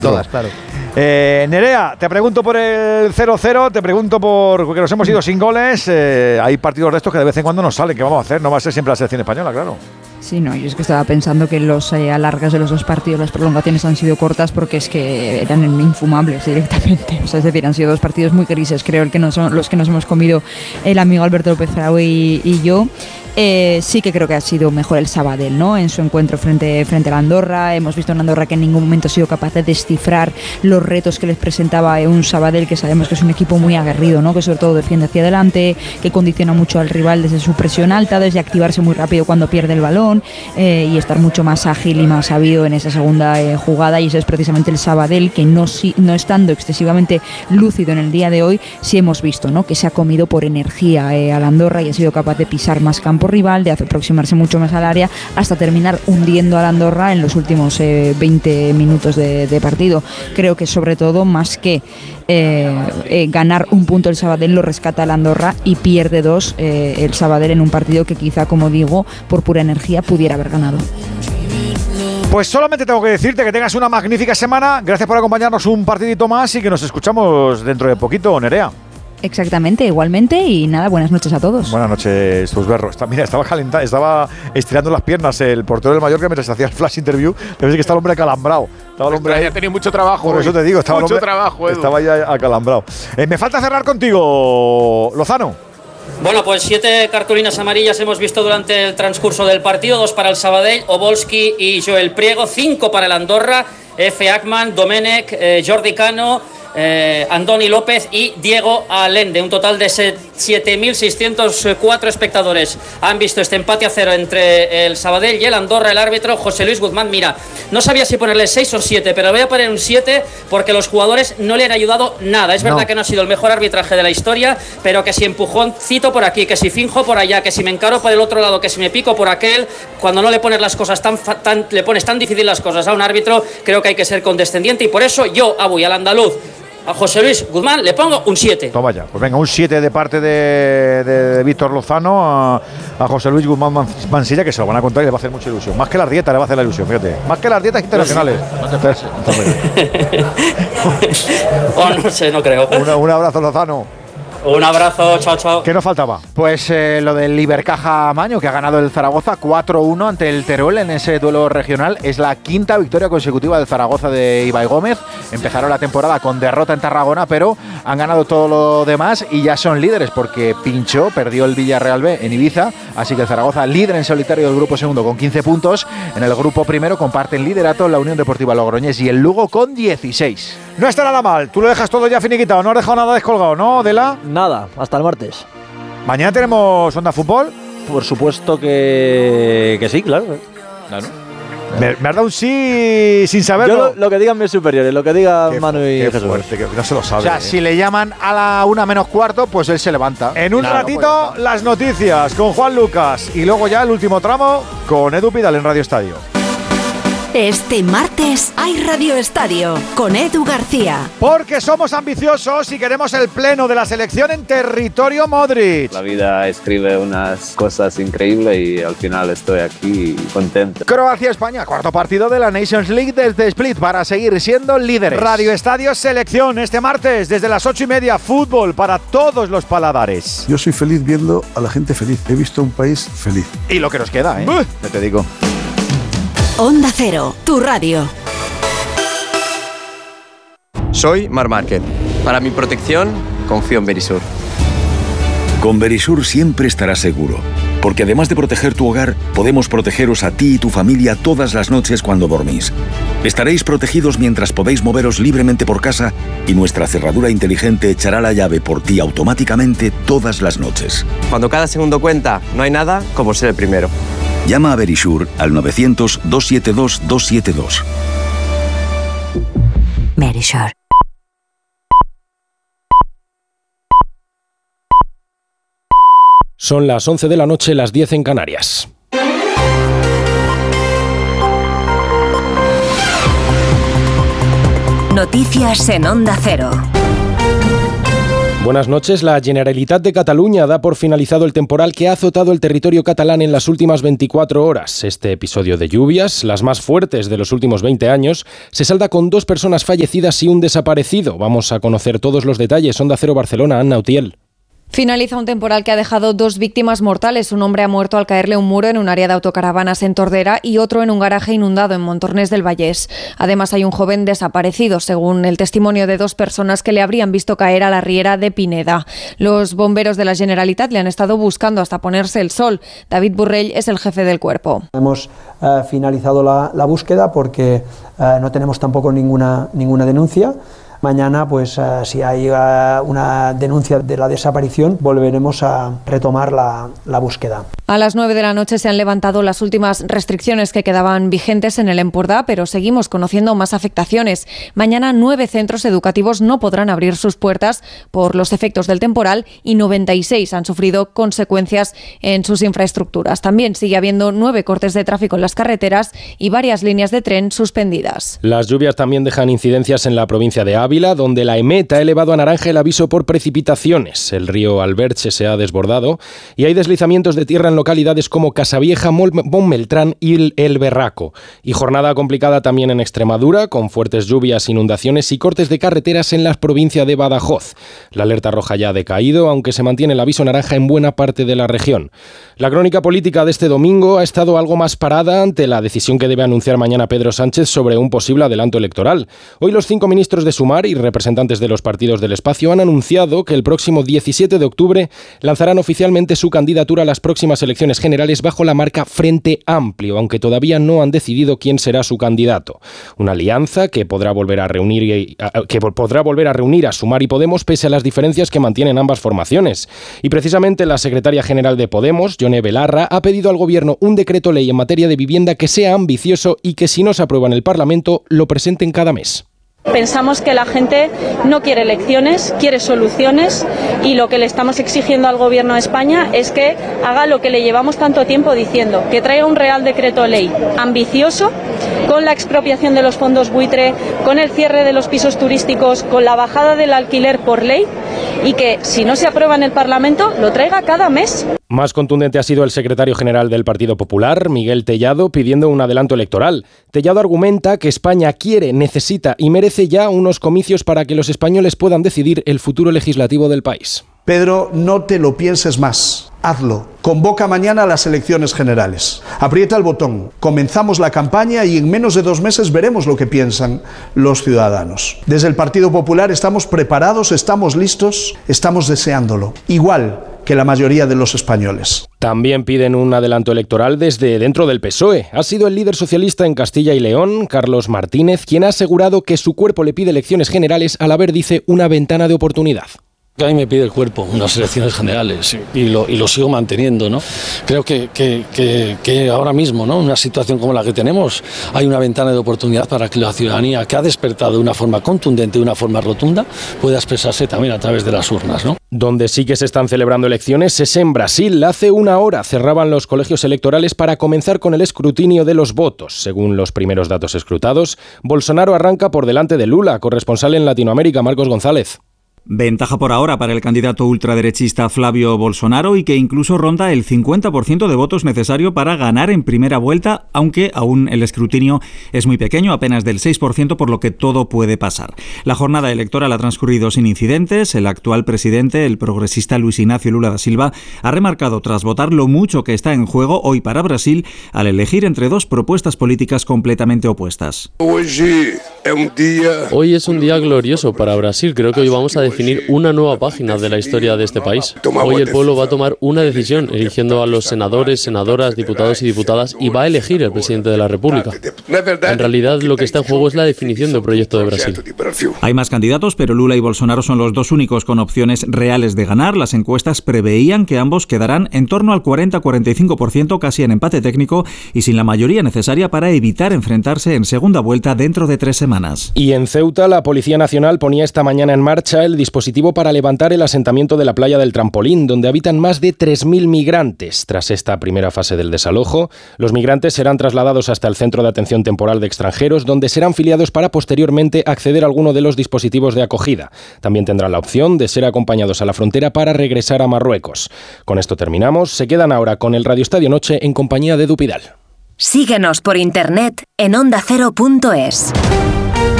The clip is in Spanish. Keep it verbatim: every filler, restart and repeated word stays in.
Todas, claro. Eh, Nerea, te pregunto por el cero cero, te pregunto por... porque nos hemos ido sin goles. Eh, hay partidos de estos que de vez en cuando nos salen. ¿Qué vamos a hacer? No va a ser siempre la selección española, claro. Sí, no, yo es que estaba pensando que los eh, alargas de los dos partidos, las prolongaciones han sido cortas porque es que eran infumables directamente. O sea, es decir, han sido dos partidos muy grises, creo, el que nos, los que nos hemos comido el amigo Alberto López Fraue y, y yo. Eh, sí que creo que ha sido mejor el Sabadell, ¿no? En su encuentro frente, frente a la Andorra. Hemos visto una Andorra que en ningún momento ha sido capaz de descifrar los retos que les presentaba un Sabadell, que sabemos que es un equipo muy aguerrido, ¿no? Que sobre todo defiende hacia adelante, que condiciona mucho al rival desde su presión alta, desde activarse muy rápido cuando pierde el balón eh, y estar mucho más ágil y más sabido en esa segunda eh, jugada. Y ese es precisamente el Sabadell, que no, si, no estando excesivamente lúcido en el día de hoy, sí hemos visto, ¿no? Que se ha comido por energía eh, a la Andorra y ha sido capaz de pisar más campo rival, de aproximarse mucho más al área hasta terminar hundiendo a la Andorra en los últimos eh, veinte minutos de, de partido. Creo que sobre todo, más que eh, eh, ganar un punto el Sabadell, lo rescata la Andorra y pierde dos eh, el Sabadell en un partido que quizá, como digo, por pura energía pudiera haber ganado. Pues solamente tengo que decirte que tengas una magnífica semana. Gracias por acompañarnos un partidito más y que nos escuchamos dentro de poquito, Nerea. Exactamente, igualmente, y nada, buenas noches a todos. Buenas noches, tus berros. Mira, estaba calentando, estaba estirando las piernas el portero del Mallorca mientras hacía el flash interview. Debe ser que está el hombre acalambrado. Estaba el hombre ahí, ha tenido mucho trabajo. Por hoy. eso te digo, estaba mucho el hombre, trabajo, Edu. Estaba ya acalambrado. Eh, me falta cerrar contigo, Lozano. Bueno, pues siete cartulinas amarillas hemos visto durante el transcurso del partido, dos para el Sabadell, Obolski y Joel Priego, cinco para el Andorra, F. Ackman, Domenech, eh, Jordi Cano, Eh, Andoni López y Diego Allende. Un total de siete mil seiscientos cuatro espectadores han visto este empate a cero entre el Sabadell y el Andorra. El árbitro José Luis Guzmán, mira, no sabía si ponerle seis o siete, pero voy a poner un siete porque los jugadores no le han ayudado nada. Es verdad no. que no ha sido el mejor arbitraje de la historia, pero que si empujoncito por aquí, que si finjo por allá, que si me encaro por el otro lado, que si me pico por aquel, cuando no le pones las cosas tan, tan le pones tan difícil las cosas a un árbitro, creo que hay que ser condescendiente, y por eso yo, Abu, y al andaluz, a José Luis Guzmán, le pongo un siete. Toma ya, pues venga, un siete de parte de, de, de Víctor Lozano a, a José Luis Guzmán Mansilla, que se lo van a contar y le va a hacer mucha ilusión. Más que las dietas le va a hacer la ilusión, fíjate. Más que las dietas internacionales. No te pases. Oh, no sé, no creo. Un, un abrazo, Lozano. Un abrazo, chao, chao. ¿Qué nos faltaba? Pues eh, lo del Ibercaja Maño, que ha ganado el Zaragoza cuatro uno ante el Teruel en ese duelo regional. Es la quinta victoria consecutiva del Zaragoza de Ibai Gómez. Empezaron la temporada con derrota en Tarragona, pero han ganado todo lo demás y ya son líderes, porque pinchó, perdió el Villarreal B en Ibiza. Así que el Zaragoza, líder en solitario del grupo segundo con quince puntos. En el grupo primero comparten liderato la Unión Deportiva Logroñés y el Lugo con dieciséis. No está nada mal. Tú lo dejas todo ya finiquitado. No has dejado nada descolgado, ¿no, Dela? Nada, hasta el martes. ¿Mañana tenemos Onda Fútbol? Por supuesto que, que sí, claro. claro. Me, me has dado un sí sin saberlo. Yo lo, lo que digan mis superiores, lo que digan Manu y qué Jesús. Fuerte, que no se lo sabe. O sea, eh. si le llaman a la una menos cuarto, pues él se levanta. En un claro, ratito, pues las noticias con Juan Lucas. Y luego ya el último tramo con Edu Pidal en Radio Estadio. Este martes hay Radio Estadio con Edu García. Porque somos ambiciosos y queremos el pleno de la selección en territorio Modric. La vida escribe unas cosas increíbles y al final estoy aquí contento. Croacia-España, cuarto partido de la Nations League desde Split para seguir siendo líderes. Radio Estadio Selección este martes desde las ocho y media. Fútbol para todos los paladares. Yo soy feliz viendo a la gente feliz. He visto un país feliz. Y lo que nos queda, ¿eh? Buh. Ya te digo. Onda Cero, tu radio. Soy Mar Márquez. Para mi protección, confío en Verisur. Con Verisur siempre estarás seguro, porque además de proteger tu hogar, podemos protegeros a ti y tu familia todas las noches cuando dormís. Estaréis protegidos mientras podéis moveros libremente por casa y nuestra cerradura inteligente echará la llave por ti automáticamente todas las noches. Cuando cada segundo cuenta, no hay nada como ser el primero. Llama a Verisur al novecientos, doscientos setenta y dos, doscientos setenta y dos. Verisur. Son las once de la noche, las diez en Canarias. Noticias en Onda Cero. Buenas noches. La Generalitat de Cataluña da por finalizado el temporal que ha azotado el territorio catalán en las últimas veinticuatro horas. Este episodio de lluvias, las más fuertes de los últimos veinte años, se salda con dos personas fallecidas y un desaparecido. Vamos a conocer todos los detalles. Onda Cero Barcelona, Anna Utiel. Finaliza un temporal que ha dejado dos víctimas mortales. Un hombre ha muerto al caerle un muro en un área de autocaravanas en Tordera y otro en un garaje inundado en Montornès del Vallès. Además, hay un joven desaparecido, según el testimonio de dos personas que le habrían visto caer a la riera de Pineda. Los bomberos de la Generalitat le han estado buscando hasta ponerse el sol. David Burrell es el jefe del cuerpo. Hemos eh, finalizado la, la búsqueda porque eh, no tenemos tampoco ninguna, ninguna denuncia. Mañana, pues uh, si hay uh, una denuncia de la desaparición, volveremos a retomar la, la búsqueda. A las nueve de la noche se han levantado las últimas restricciones que quedaban vigentes en el Empordà, pero seguimos conociendo más afectaciones. Mañana nueve centros educativos no podrán abrir sus puertas por los efectos del temporal y noventa y seis han sufrido consecuencias en sus infraestructuras. También sigue habiendo nueve cortes de tráfico en las carreteras y varias líneas de tren suspendidas. Las lluvias también dejan incidencias en la provincia de Ávila, donde la EMET ha elevado a naranja el aviso por precipitaciones. El río Alberche se ha desbordado y hay deslizamientos de tierra en localidades como Casavieja, Bonmeltrán y el, el Berraco. Y jornada complicada también en Extremadura, con fuertes lluvias, inundaciones y cortes de carreteras en la provincia de Badajoz. La alerta roja ya ha decaído, aunque se mantiene el aviso naranja en buena parte de la región. La crónica política de este domingo ha estado algo más parada ante la decisión que debe anunciar mañana Pedro Sánchez sobre un posible adelanto electoral. Hoy los cinco ministros de Sumar y representantes de los partidos del espacio han anunciado que el próximo diecisiete de octubre lanzarán oficialmente su candidatura a las próximas elecciones generales bajo la marca Frente Amplio, aunque todavía no han decidido quién será su candidato. Una alianza que podrá volver a reunir que podrá volver a reunir a Sumar y Podemos pese a las diferencias que mantienen ambas formaciones. Y precisamente la secretaria general de Podemos, Yone Belarra, ha pedido al gobierno un decreto ley en materia de vivienda que sea ambicioso y que, si no se aprueba en el Parlamento, lo presenten cada mes. Pensamos que la gente no quiere elecciones, quiere soluciones, y lo que le estamos exigiendo al Gobierno de España es que haga lo que le llevamos tanto tiempo diciendo, que traiga un Real Decreto Ley ambicioso, con la expropiación de los fondos buitre, con el cierre de los pisos turísticos, con la bajada del alquiler por ley, y que si no se aprueba en el Parlamento lo traiga cada mes. Más contundente ha sido el secretario general del Partido Popular, Miguel Tellado, pidiendo un adelanto electoral. Tellado argumenta que España quiere, necesita y merece ya unos comicios para que los españoles puedan decidir el futuro legislativo del país. Pedro, no te lo pienses más. Hazlo. Convoca mañana a las elecciones generales. Aprieta el botón. Comenzamos la campaña y en menos de dos meses veremos lo que piensan los ciudadanos. Desde el Partido Popular estamos preparados, estamos listos, estamos deseándolo. Igual que la mayoría de los españoles. También piden un adelanto electoral desde dentro del P S O E. Ha sido el líder socialista en Castilla y León, Carlos Martínez, quien ha asegurado que su cuerpo le pide elecciones generales al haber, dice, una ventana de oportunidad. A mí me pide el cuerpo unas elecciones generales y lo, y lo sigo manteniendo, ¿no? Creo que, que, que, que ahora mismo, ¿no?, una situación como la que tenemos, hay una ventana de oportunidad para que la ciudadanía, que ha despertado de una forma contundente, de una forma rotunda, pueda expresarse también a través de las urnas, ¿no? Donde sí que se están celebrando elecciones es en Brasil. Hace una hora cerraban los colegios electorales para comenzar con el escrutinio de los votos. Según los primeros datos escrutados, Bolsonaro arranca por delante de Lula, corresponsal en Latinoamérica, Marcos González. Ventaja por ahora para el candidato ultraderechista Flavio Bolsonaro, y que incluso ronda el cincuenta por ciento de votos necesario para ganar en primera vuelta, aunque aún el escrutinio es muy pequeño, apenas del seis por ciento, por lo que todo puede pasar. La jornada electoral ha transcurrido sin incidentes. El actual presidente, el progresista Luis Ignacio Lula da Silva, ha remarcado tras votar lo mucho que está en juego hoy para Brasil al elegir entre dos propuestas políticas completamente opuestas. Hoy es un día glorioso para Brasil. Creo que hoy vamos a definir una nueva página de la historia de este país. Hoy el pueblo va a tomar una decisión, eligiendo a los senadores, senadoras, diputados y diputadas, y va a elegir el presidente de la República. En realidad, lo que está en juego es la definición del proyecto de Brasil. Hay más candidatos, pero Lula y Bolsonaro son los dos únicos con opciones reales de ganar. Las encuestas preveían que ambos quedarán en torno al cuarenta a cuarenta y cinco por ciento, casi en empate técnico y sin la mayoría necesaria para evitar enfrentarse en segunda vuelta dentro de tres semanas. Y en Ceuta, la Policía Nacional ponía esta mañana en marcha el dispositivo para levantar el asentamiento de la playa del Trampolín, donde habitan más de tres mil migrantes. Tras esta primera fase del desalojo, los migrantes serán trasladados hasta el Centro de Atención Temporal de Extranjeros, donde serán filiados para posteriormente acceder a alguno de los dispositivos de acogida. También tendrán la opción de ser acompañados a la frontera para regresar a Marruecos. Con esto terminamos. Se quedan ahora con el Radio Estadio Noche en compañía de Edu Pidal. Síguenos por internet en onda cero punto es.